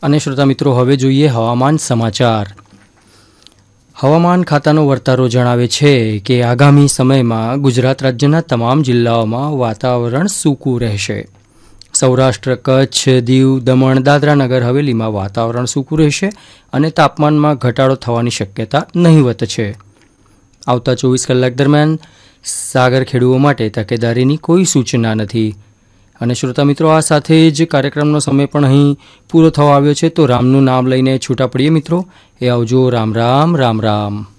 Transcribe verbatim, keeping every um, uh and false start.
અને શ્રોતા મિત્રો, હવે જોઈએ હવામાન સમાચાર. હવામાન ખાતાનો વર્તારો જણાવે છે કે આગામી સમયમાં ગુજરાત રાજ્યના તમામ જિલ્લાઓમાં વાતાવરણ સૂકું રહેશે. સૌરાષ્ટ્ર, કચ્છ, દીવ, દમણ, દાદરા નગર હવેલીમાં વાતાવરણ સૂકું રહેશે અને તાપમાનમાં ઘટાડો થવાની શક્યતા નહીવત છે. આવતા ચોવીસ કલાક દરમિયાન સાગર ખેડૂઓ માટે તકેદારીની કોઈ સૂચના નથી. અને શ્રોતા મિત્રો, આ સાથે જ કાર્યક્રમનો સમય પણ અહીં પૂરો થવા આવ્યો છે. તો રામનું નામ લઈને છૂટા પડીએ મિત્રો. એ આવજો. રામ રામ રામ રામ.